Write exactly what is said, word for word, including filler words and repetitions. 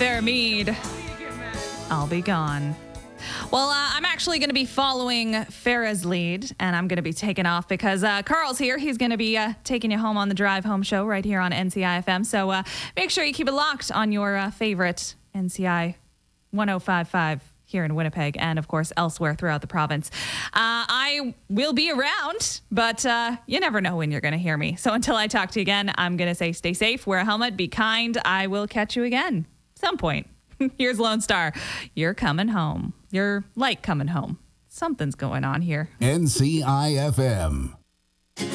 Thermide. I'll be gone. Well, uh, I'm actually going to be following Farah's lead, and I'm going to be taking off because uh, Carl's here. He's going to be uh, taking you home on the Drive Home Show right here on N C I F M. So uh, make sure you keep it locked on your uh, favorite N C I one oh five point five here in Winnipeg and, of course, elsewhere throughout the province. Uh, I will be around, but uh, you never know when you're going to hear me. So until I talk to you again, I'm going to say stay safe, wear a helmet, be kind. I will catch you again some point. Here's Lone Star. You're coming home. You're like coming home. Something's going on here. N C I F M.